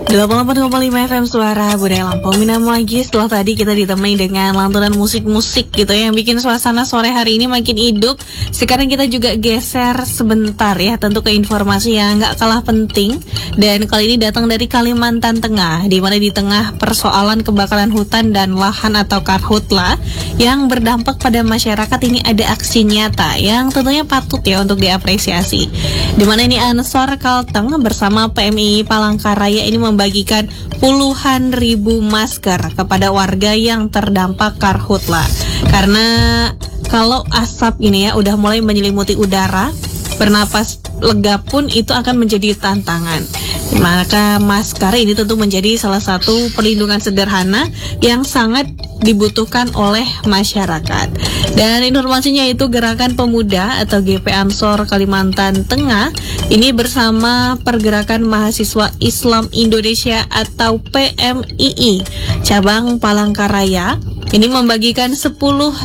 88,5 FM Suara Budaya Lampung. Minam lagi setelah tadi kita ditemani dengan lantunan musik-musik gitu ya, yang bikin suasana sore hari ini makin hidup. Sekarang kita juga geser sebentar ya, tentu ke informasi yang gak kalah penting. Dan kali ini datang dari Kalimantan Tengah, di mana di tengah persoalan kebakaran hutan dan lahan atau karhutla yang berdampak pada masyarakat, ini ada aksi nyata yang tentunya patut ya untuk diapresiasi. Di mana ini Ansor Kalteng bersama PMI Palangkaraya ini membagikan puluhan ribu masker kepada warga yang terdampak karhutla. Karena kalau asap ini ya udah mulai menyelimuti udara, bernapas lega pun itu akan menjadi tantangan. Maka masker ini tentu menjadi salah satu perlindungan sederhana yang sangat dibutuhkan oleh masyarakat. Dan informasinya itu Gerakan Pemuda atau GP Ansor Kalimantan Tengah ini bersama Pergerakan Mahasiswa Islam Indonesia atau PMII cabang Palangkaraya ini membagikan 10.000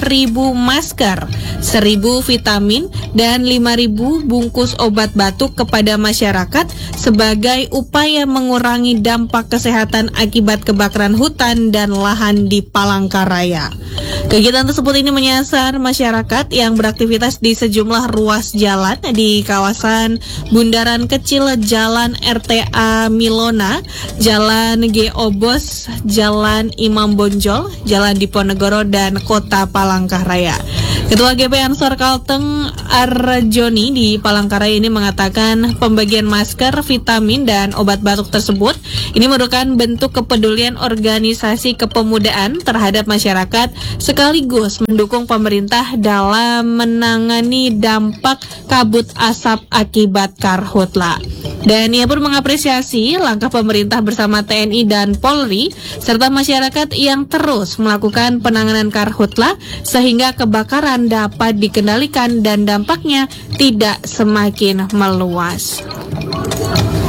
masker, 1.000 vitamin, dan 5.000 bungkus obat batuk kepada masyarakat sebagai upaya mengurangi dampak kesehatan akibat kebakaran hutan dan lahan di Palangkaraya. Kegiatan tersebut ini menyasar masyarakat yang beraktivitas di sejumlah ruas jalan di kawasan Bundaran Kecil, Jalan RTA Milona, Jalan G. Obos, Jalan Imam Bonjol, Jalan Diponegoro, dan Kota Palangkaraya. Ketua GP Ansor Kalteng Arjoni di Palangkaraya ini mengatakan pembagian masker, vitamin, dan obat batuk tersebut ini merupakan bentuk kepedulian organisasi kepemudaan terhadap masyarakat sekaligus mendukung pemerintah dalam menangani dampak kabut asap akibat karhutla. Dan ia pun mengapresiasi langkah pemerintah bersama TNI dan Polri serta masyarakat yang terus melakukan penanganan karhutla sehingga kebakaran dapat dikendalikan dan dampaknya tidak semakin meluas.